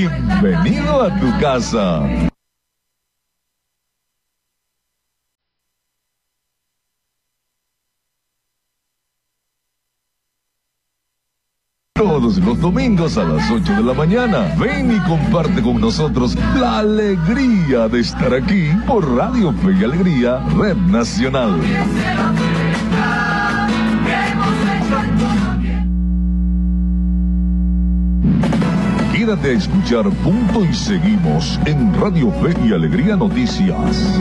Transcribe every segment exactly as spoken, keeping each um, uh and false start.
Bienvenido a tu casa. Todos los domingos a las ocho de la mañana. Ven y comparte con nosotros la alegría de estar aquí por Radio Fe y Alegría, Red Nacional. Quédate a escuchar Punto y Seguimos en Radio Fe y Alegría Noticias.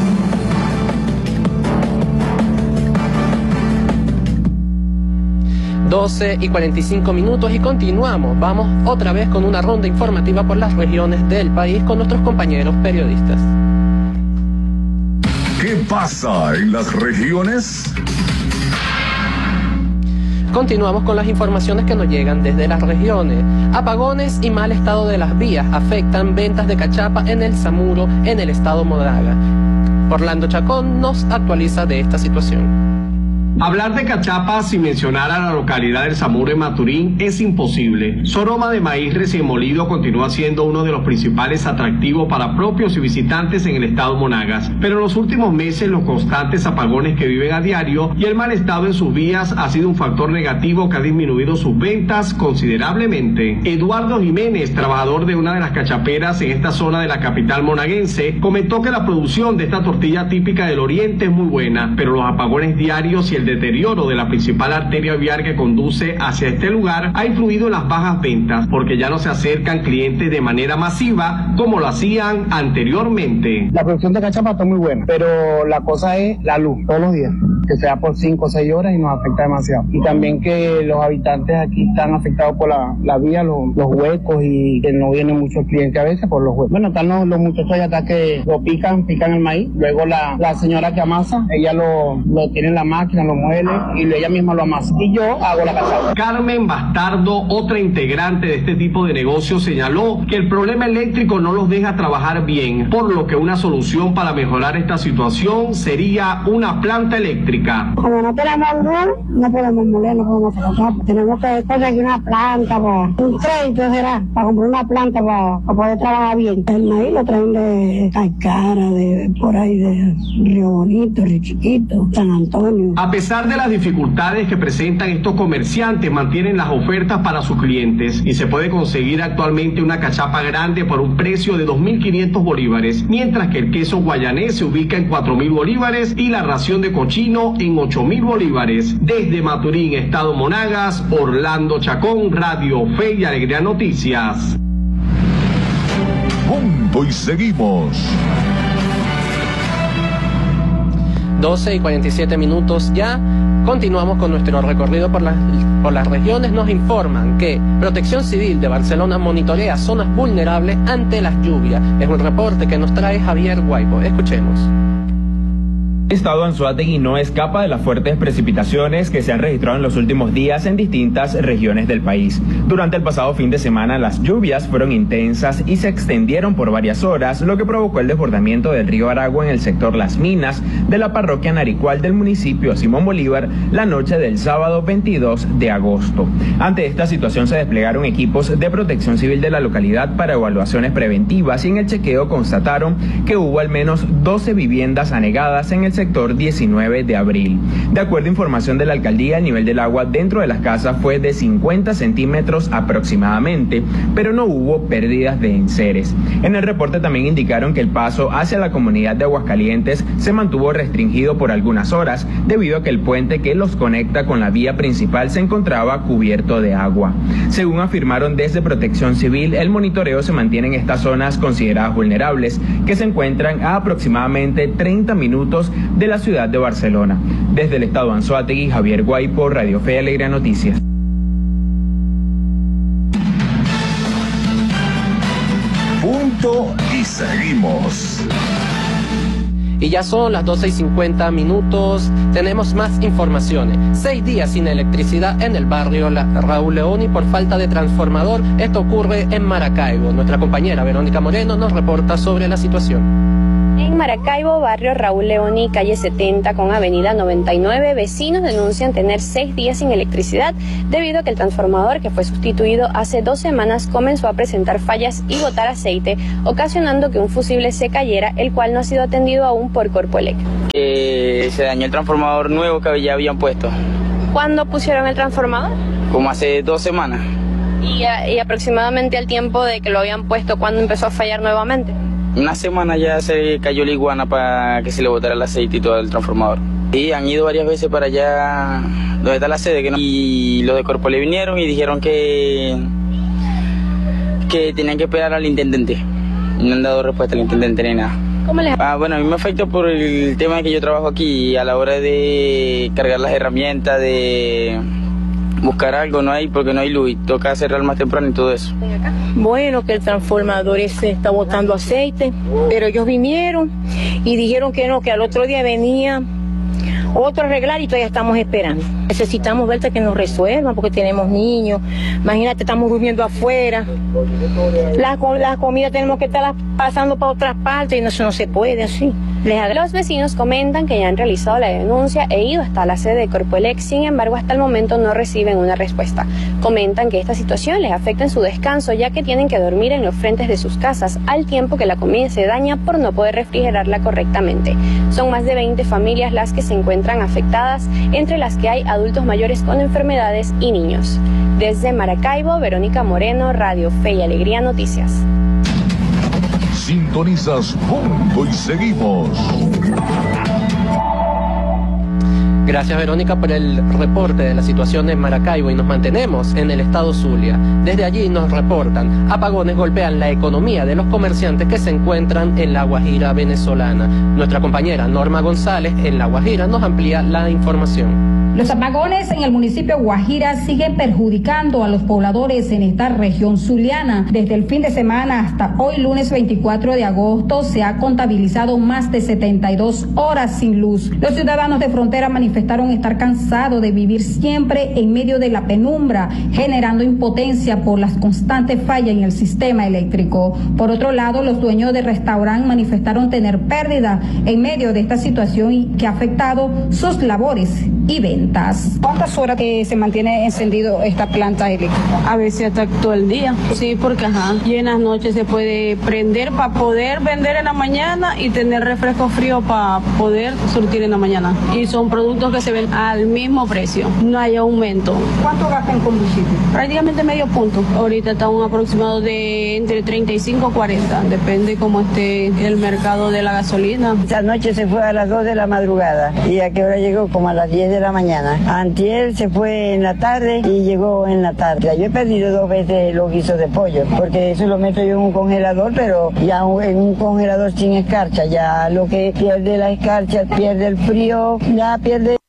doce y cuarenta y cinco minutos y continuamos. Vamos otra vez con una ronda informativa por las regiones del país con nuestros compañeros periodistas. ¿Qué pasa en las regiones? Continuamos con las informaciones que nos llegan desde las regiones. Apagones y mal estado de las vías afectan ventas de cachapa en el Samuro, en el estado Monagas. Orlando Chacón nos actualiza de esta situación. Hablar de cachapa sin mencionar a la localidad del Samuro en Maturín es imposible. Su aroma de maíz recién molido continúa siendo uno de los principales atractivos para propios y visitantes en el estado Monagas. Pero en los últimos meses los constantes apagones que viven a diario y el mal estado en sus vías ha sido un factor negativo que ha disminuido sus ventas considerablemente. Eduardo Jiménez, trabajador de una de las cachaperas en esta zona de la capital monaguense, comentó que la producción de esta tortilla típica del oriente es muy buena, pero los apagones diarios y el deterioro de la principal arteria vial que conduce hacia este lugar ha influido en las bajas ventas, porque ya no se acercan clientes de manera masiva como lo hacían anteriormente. La producción de cachapa está muy buena, pero la cosa es la luz todos los días, que sea por cinco o seis horas y nos afecta demasiado. Y también que los habitantes aquí están afectados por la, la vía, los, los huecos, y que no vienen muchos clientes a veces por los huecos. Bueno, están los, los muchachos allá acá que lo pican, pican el maíz, luego la, la señora que amasa, ella lo, lo tiene en la máquina, lo muele y ella misma lo amasa. Y yo hago la cachapa. Carmen Bastardo, otra integrante de este tipo de negocio, señaló que el problema eléctrico no los deja trabajar bien, por lo que una solución para mejorar esta situación sería una planta eléctrica. Como no tenemos luz, no podemos moler, no podemos hacer cachapa. Tenemos que conseguir una planta, para, un crédito será, para comprar una planta para, para poder trabajar bien. El maíz lo traen de Caicara, de por ahí, de Río Bonito, Río Chiquito, San Antonio. A pesar de las dificultades que presentan estos comerciantes, mantienen las ofertas para sus clientes y se puede conseguir actualmente una cachapa grande por un precio de dos mil quinientos bolívares, mientras que el queso guayanés se ubica en cuatro mil bolívares y la ración de cochino en ocho mil bolívares. Desde Maturín, estado Monagas, Orlando Chacón, Radio Fe y Alegría Noticias. Punto y Seguimos. doce y cuarenta y siete minutos ya. Continuamos con nuestro recorrido por las, por las regiones. Nos informan que Protección Civil de Barcelona monitorea zonas vulnerables ante las lluvias. Es un reporte que nos trae Javier Guaipo. Escuchemos. El estado Anzoátegui no escapa de las fuertes precipitaciones que se han registrado en los últimos días en distintas regiones del país. Durante el pasado fin de semana las lluvias fueron intensas y se extendieron por varias horas, lo que provocó el desbordamiento del río Aragua en el sector Las Minas de la parroquia Naricual del municipio Simón Bolívar la noche del sábado veintidós de agosto. Ante esta situación se desplegaron equipos de protección civil de la localidad para evaluaciones preventivas y en el chequeo constataron que hubo al menos doce viviendas anegadas en el sector diecinueve de abril. De acuerdo a información de la alcaldía, el nivel del agua dentro de las casas fue de cincuenta centímetros aproximadamente, pero no hubo pérdidas de enseres. En el reporte también indicaron que el paso hacia la comunidad de Aguascalientes se mantuvo restringido por algunas horas, debido a que el puente que los conecta con la vía principal se encontraba cubierto de agua. Según afirmaron desde Protección Civil, el monitoreo se mantiene en estas zonas consideradas vulnerables, que se encuentran a aproximadamente treinta minutos de la ciudad de Barcelona. Desde el estado Anzoátegui, Javier Guaipo, Radio Fe y Alegría Noticias. Punto y Seguimos. Y ya son las doce y cincuenta minutos. Tenemos más informaciones. Seis días sin electricidad en el barrio La Raúl Leoni por falta de transformador. Esto ocurre en Maracaibo. Nuestra compañera Verónica Moreno nos reporta sobre la situación. En Maracaibo, barrio Raúl Leoni, calle setenta con avenida noventa y nueve, vecinos denuncian tener seis días sin electricidad debido a que el transformador que fue sustituido hace dos semanas comenzó a presentar fallas y botar aceite, ocasionando que un fusible se cayera, el cual no ha sido atendido aún por Corpoelec. Eh, se dañó el transformador nuevo que ya habían puesto. ¿Cuándo pusieron el transformador? Como hace dos semanas. ¿Y, y aproximadamente al tiempo de que lo habían puesto, cuándo empezó a fallar nuevamente? Una semana ya se cayó la iguana para que se le botara el aceite y todo el transformador. Y han ido varias veces para allá donde está la sede, que no, y los de Corpoelec vinieron y dijeron que que tenían que esperar al intendente. No han dado respuesta al intendente ni nada. ¿Cómo les... Ah, bueno, a mí me afecta por el tema de que yo trabajo aquí, a la hora de cargar las herramientas, de buscar algo, no hay porque no hay luz, y toca cerrar más temprano y todo eso. Bueno, que el transformador ese está botando aceite, pero ellos vinieron y dijeron que no, que al otro día venía otro arreglar y todavía estamos esperando. Necesitamos ver que nos resuelvan porque tenemos niños. Imagínate, estamos durmiendo afuera. La, la comida tenemos que estar pasando para otras partes y eso no se puede así. Los vecinos comentan que ya han realizado la denuncia e ido hasta la sede de Corpoelec, sin embargo hasta el momento no reciben una respuesta. Comentan que esta situación les afecta en su descanso, ya que tienen que dormir en los frentes de sus casas, al tiempo que la comida se daña por no poder refrigerarla correctamente. Son más de veinte familias las que se encuentran afectadas, entre las que hay adultos mayores con enfermedades y niños. Desde Maracaibo, Verónica Moreno, Radio Fe y Alegría Noticias. Sintonizas Punto y seguimos. Gracias, Verónica, por el reporte de la situación en Maracaibo, y nos mantenemos en el estado Zulia. Desde allí nos reportan: apagones golpean la economía de los comerciantes que se encuentran en la Guajira venezolana. Nuestra compañera Norma González en la Guajira nos amplía la información. Los apagones en el municipio Guajira siguen perjudicando a los pobladores en esta región zuliana. Desde el fin de semana hasta hoy, lunes veinticuatro de agosto, se ha contabilizado más de setenta y dos horas sin luz. Los ciudadanos de frontera manifestaron estar cansados de vivir siempre en medio de la penumbra, generando impotencia por las constantes fallas en el sistema eléctrico. Por otro lado, los dueños de restaurante manifestaron tener pérdida en medio de esta situación y que ha afectado sus labores y ventas. ¿Cuántas horas que se mantiene encendido esta planta eléctrica? A veces hasta todo el día, sí, porque ajá, y en las noches se puede prender para poder vender en la mañana y tener refresco frío para poder surtir en la mañana. Y son productos que se ven al mismo precio, no hay aumento. ¿Cuánto gasta en combustible? Prácticamente medio punto. Ahorita está un aproximado de entre treinta y cinco a cuarenta, depende cómo esté el mercado de la gasolina. Esta noche se fue a las dos de la madrugada y a qué hora llegó, como a las diez de la mañana. Antier se fue en la tarde y llegó en la tarde. Yo he perdido dos veces los guisos de pollo, porque eso lo meto yo en un congelador, pero ya en un congelador sin escarcha, ya lo que pierde la escarcha, pierde el frío, ya pierde...